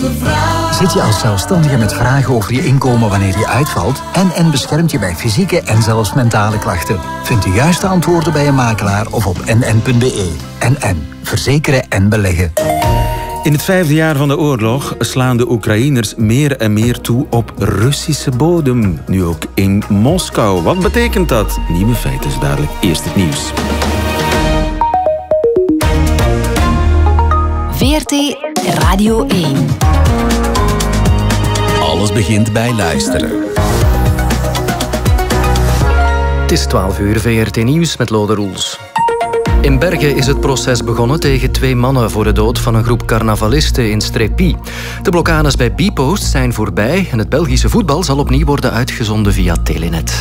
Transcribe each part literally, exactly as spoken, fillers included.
Zit je als zelfstandige met vragen over je inkomen wanneer je uitvalt? N N beschermt je bij fysieke en zelfs mentale klachten. Vind de juiste antwoorden bij een makelaar of op n n punt b e. N N. Verzekeren en beleggen. In het vijfde jaar van de oorlog slaan de Oekraïners meer en meer toe op Russische bodem. Nu ook in Moskou. Wat betekent dat? Nieuwe feiten is dadelijk. Eerst het nieuws. V R T Radio één. Alles begint bij luisteren. Het is twaalf uur, V R T Nieuws met Lode Roels. In Bergen is het proces begonnen tegen twee mannen voor de dood van een groep carnavalisten in Strépy. De blokkades bij Bpost zijn voorbij en het Belgische voetbal zal opnieuw worden uitgezonden via Telenet.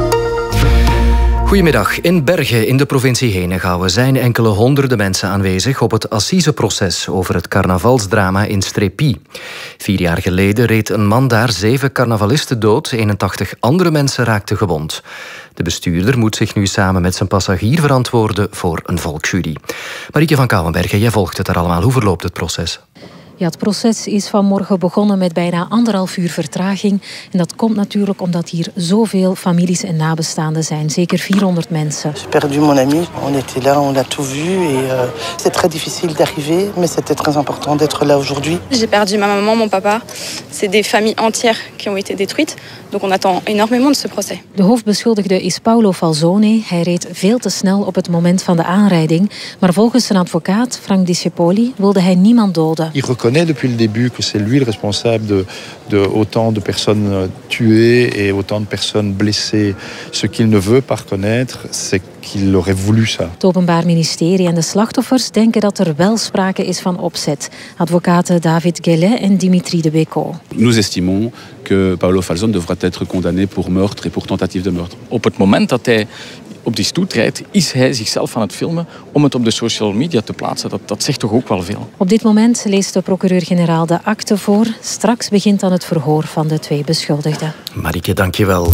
Goedemiddag. In Bergen in de provincie Henegouwen zijn enkele honderden mensen aanwezig op het assiseproces over het carnavalsdrama in Strépy. Vier jaar geleden reed een man daar zeven carnavalisten dood, eenentachtig andere mensen raakten gewond. De bestuurder moet zich nu samen met zijn passagier verantwoorden voor een volksjury. Marieke van Kouwenbergen, jij volgt het er allemaal. Hoe verloopt het proces? Ja, het proces is vanmorgen begonnen met bijna anderhalf uur vertraging. En dat komt natuurlijk omdat hier zoveel families en nabestaanden zijn. Zeker vierhonderd mensen. J'ai perdu mon ami. On était là, on a tout vu. Et euh, c'est très difficile d'arriver, mais c'était très important d'être là aujourd'hui. J'ai perdu ma maman, mon papa. C'est des familles entières qui ont été détruites. Donc on attend énormément de ce procès. De hoofdbeschuldigde is Paolo Falzone. Hij reed veel te snel op het moment van de aanrijding. Maar volgens zijn advocaat, Frank Discepoli, wilde hij niemand doden. Il reconnaît depuis le début que c'est lui le responsable de, de autant de personnes tuées et autant de personnes blessées. Ce qu'il ne veut pas reconnaître, c'est qu'il aurait voulu ça. Het Openbaar Ministerie en de slachtoffers denken dat er wel sprake is van opzet. Advocaten David Guélet en Dimitri de Becco. Nous estimons que Paolo Falzone devrait être condamné pour meurtre et pour tentative de meurtre. Op het moment dat hij op die stoet rijdt, is hij zichzelf aan het filmen om het op de social media te plaatsen. Dat, dat zegt toch ook wel veel. Op dit moment leest de procureur-generaal de akte voor. Straks begint dan het verhoor van de twee beschuldigden. Marieke, dank je wel.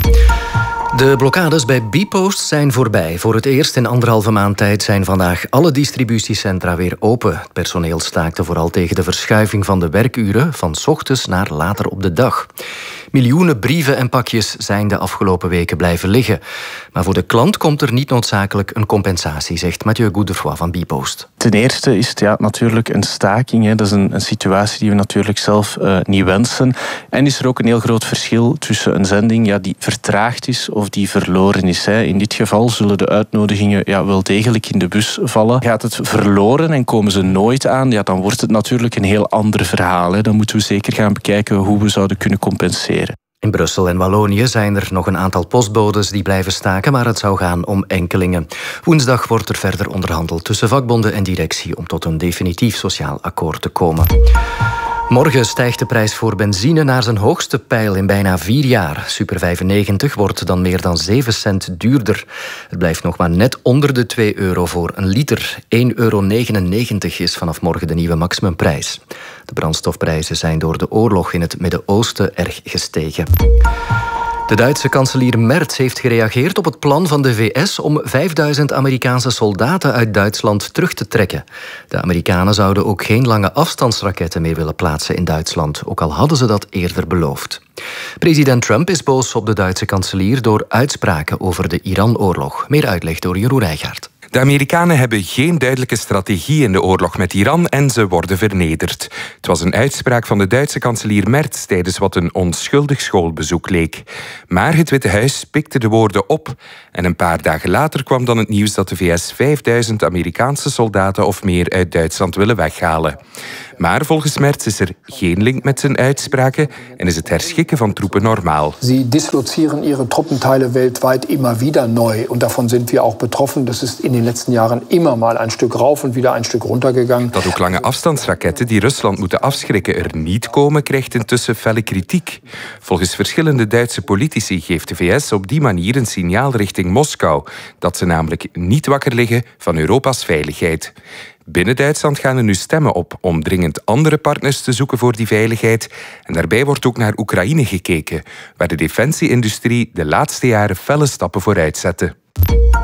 De blokkades bij Bpost zijn voorbij. Voor het eerst in anderhalve maand tijd zijn vandaag alle distributiecentra weer open. Het personeel staakte vooral tegen de verschuiving van de werkuren van 's ochtends naar later op de dag. Miljoenen brieven en pakjes zijn de afgelopen weken blijven liggen. Maar voor de klant komt er niet noodzakelijk een compensatie, zegt Mathieu Goudefroy van Bpost. Ten eerste is het ja, natuurlijk een staking. Hè. Dat is een, een situatie die we natuurlijk zelf uh, niet wensen. En is er ook een heel groot verschil tussen een zending ja, die vertraagd is of die verloren is. Hè. In dit geval zullen de uitnodigingen ja, wel degelijk in de bus vallen. Gaat het verloren en komen ze nooit aan, ja, dan wordt het natuurlijk een heel ander verhaal. Hè. Dan moeten we zeker gaan bekijken hoe we zouden kunnen compenseren. In Brussel en Wallonië zijn er nog een aantal postbodes die blijven staken, maar het zou gaan om enkelingen. Woensdag wordt er verder onderhandeld tussen vakbonden en directie om tot een definitief sociaal akkoord te komen. Morgen stijgt de prijs voor benzine naar zijn hoogste peil in bijna vier jaar. Super vijfennegentig wordt dan meer dan zeven cent duurder. Het blijft nog maar net onder de twee euro voor een liter. één euro negenennegentig is vanaf morgen de nieuwe maximumprijs. De brandstofprijzen zijn door de oorlog in het Midden-Oosten erg gestegen. De Duitse kanselier Merz heeft gereageerd op het plan van de V S om vijfduizend Amerikaanse soldaten uit Duitsland terug te trekken. De Amerikanen zouden ook geen lange afstandsraketten meer willen plaatsen in Duitsland, ook al hadden ze dat eerder beloofd. President Trump is boos op de Duitse kanselier door uitspraken over de Iran-oorlog. Meer uitleg door Jeroen Rijgaard. De Amerikanen hebben geen duidelijke strategie in de oorlog met Iran en ze worden vernederd. Het was een uitspraak van de Duitse kanselier Merz tijdens wat een onschuldig schoolbezoek leek. Maar het Witte Huis pikte de woorden op en een paar dagen later kwam dan het nieuws dat de V S vijfduizend Amerikaanse soldaten of meer uit Duitsland willen weghalen. Maar volgens Merz is er geen link met zijn uitspraken en is het herschikken van troepen normaal. Ze dislozieren ihre Truppenteile weltweit immer wieder neu und davon sind wir auch betroffen. Das ist in den letzten Jahren immer mal ein Stück rauf und wieder ein Stück runtergegangen. Dat ook lange afstandsraketten die Rusland moeten afschrikken er niet komen, krijgt intussen felle kritiek. Volgens verschillende Duitse politici geeft de V S op die manier een signaal richting Moskou, dat ze namelijk niet wakker liggen van Europa's veiligheid. Binnen Duitsland gaan er nu stemmen op om dringend andere partners te zoeken voor die veiligheid. En daarbij wordt ook naar Oekraïne gekeken, waar de defensieindustrie de laatste jaren felle stappen vooruit zette.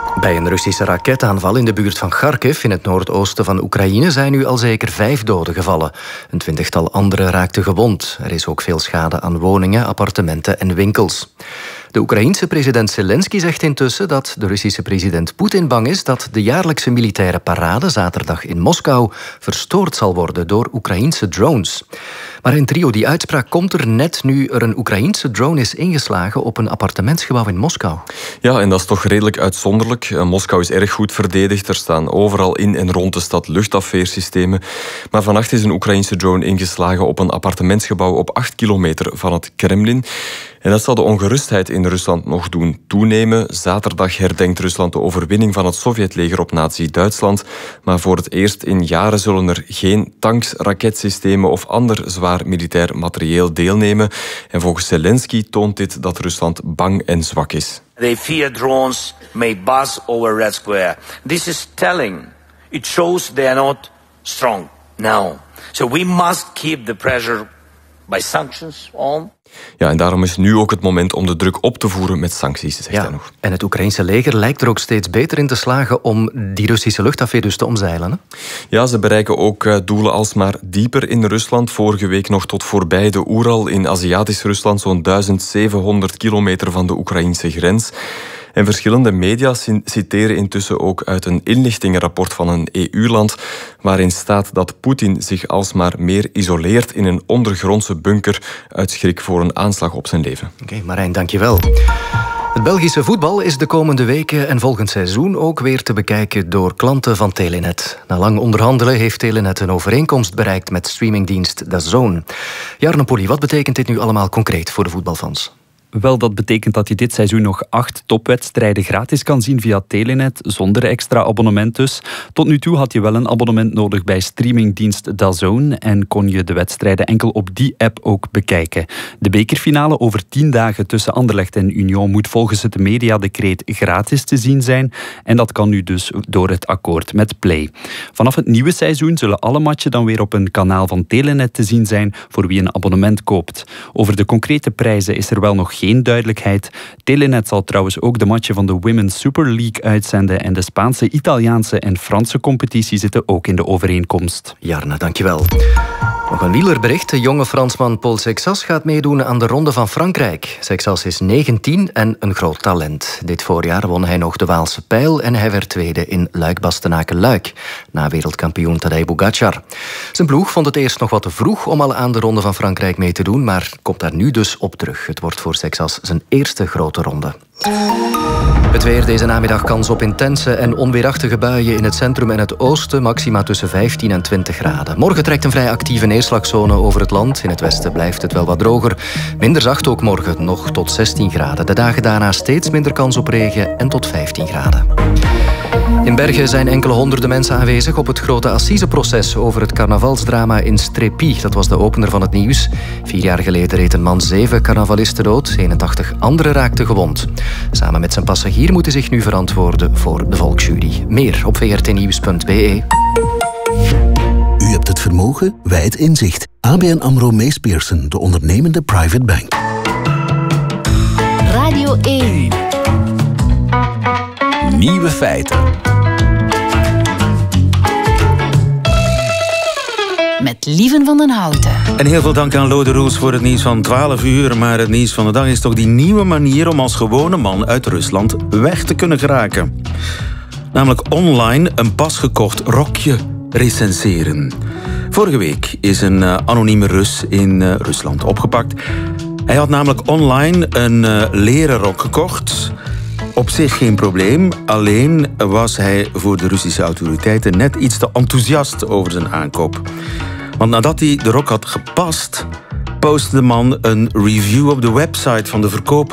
Bij een Russische raketaanval in de buurt van Kharkiv in het noordoosten van Oekraïne zijn nu al zeker vijf doden gevallen. Een twintigtal anderen raakten gewond. Er is ook veel schade aan woningen, appartementen en winkels. De Oekraïense president Zelensky zegt intussen dat de Russische president Poetin bang is dat de jaarlijkse militaire parade zaterdag in Moskou verstoord zal worden door Oekraïense drones. Maar in trio, die uitspraak komt er net nu er een Oekraïense drone is ingeslagen op een appartementsgebouw in Moskou. Ja, en dat is toch redelijk uitzonderlijk. Moskou is erg goed verdedigd. Er staan overal in en rond de stad luchtafweersystemen. Maar vannacht is een Oekraïense drone ingeslagen op een appartementsgebouw op acht kilometer van het Kremlin. En dat zal de ongerustheid in Rusland nog doen toenemen. Zaterdag herdenkt Rusland de overwinning van het Sovjetleger op Nazi-Duitsland. Maar voor het eerst in jaren zullen er geen tanks, raketsystemen of ander zwaar militair materieel deelnemen. En volgens Zelensky toont dit dat Rusland bang en zwak is. They fear drones may buzz over Red Square. This is telling. It shows they are not strong now. So we must keep the pressure by sanctions on. Ja, en daarom is nu ook het moment om de druk op te voeren met sancties, zegt ja, hij nog. En het Oekraïense leger lijkt er ook steeds beter in te slagen om die Russische luchtafweer dus te omzeilen. Hè? Ja, ze bereiken ook uh, doelen alsmaar dieper in Rusland. Vorige week nog tot voorbij de Oeral in Aziatisch Rusland, zo'n duizend zevenhonderd kilometer van de Oekraïnse grens. En verschillende media citeren intussen ook uit een inlichtingenrapport van een E U-land, waarin staat dat Poetin zich alsmaar meer isoleert in een ondergrondse bunker uit schrik voor een aanslag op zijn leven. Oké, okay, Marijn, dankjewel. Het Belgische voetbal is de komende weken en volgend seizoen ook weer te bekijken door klanten van Telenet. Na lang onderhandelen heeft Telenet een overeenkomst bereikt met streamingdienst DAZN. Jarno Polly, wat betekent dit nu allemaal concreet voor de voetbalfans? Wel, dat betekent dat je dit seizoen nog acht topwedstrijden gratis kan zien via Telenet, zonder extra abonnement dus. Tot nu toe had je wel een abonnement nodig bij streamingdienst DAZN en kon je de wedstrijden enkel op die app ook bekijken. De bekerfinale over tien dagen tussen Anderlecht en Union moet volgens het mediadecreet gratis te zien zijn en dat kan nu dus door het akkoord met Play. Vanaf het nieuwe seizoen zullen alle matchen dan weer op een kanaal van Telenet te zien zijn voor wie een abonnement koopt. Over de concrete prijzen is er wel nog geen duidelijkheid. Telenet zal trouwens ook de matchen van de Women's Super League uitzenden en de Spaanse, Italiaanse en Franse competitie zitten ook in de overeenkomst. Jarna, dankjewel. Nog een wielerbericht. De jonge Fransman Paul Sexas gaat meedoen aan de Ronde van Frankrijk. Sexas is negentien en een groot talent. Dit voorjaar won hij nog de Waalse Pijl en hij werd tweede in Luik-Bastenaken-Luik, na wereldkampioen Tadej Pogačar. Zijn ploeg vond het eerst nog wat te vroeg om al aan de Ronde van Frankrijk mee te doen, maar komt daar nu dus op terug. Het wordt voor Sexas zijn eerste grote ronde. Het weer deze namiddag, kans op intense en onweerachtige buien in het centrum en het oosten, maxima tussen vijftien en twintig graden. Morgen trekt een vrij actieve neerslagzone over het land. In het westen blijft het wel wat droger. Minder zacht ook morgen, nog tot zestien graden. De dagen daarna steeds minder kans op regen en tot vijftien graden. In Bergen zijn enkele honderden mensen aanwezig op het grote assiseproces over het carnavalsdrama in Strépy. Dat was de opener van het nieuws. Vier jaar geleden reed een man zeven carnavalisten dood. eenentachtig anderen raakten gewond. Samen met zijn passagier moet hij zich nu verantwoorden voor de volksjury. Meer op v r t nieuws punt b e. U hebt het vermogen, wij het inzicht. A B N AMRO Mees Pierson, de ondernemende private bank. Radio één. Nieuwe feiten. Met Lieven van den Houten. En heel veel dank aan Lode Roels voor het nieuws van twaalf uur. Maar het nieuws van de dag is toch die nieuwe manier om als gewone man uit Rusland weg te kunnen geraken. Namelijk online een pas gekocht rokje recenseren. Vorige week is een uh, anonieme Rus in uh, Rusland opgepakt. Hij had namelijk online een uh, leren rok gekocht. Op zich geen probleem, alleen was hij voor de Russische autoriteiten net iets te enthousiast over zijn aankoop. Want nadat hij de rok had gepast, postte de man een review op de website van de verkoper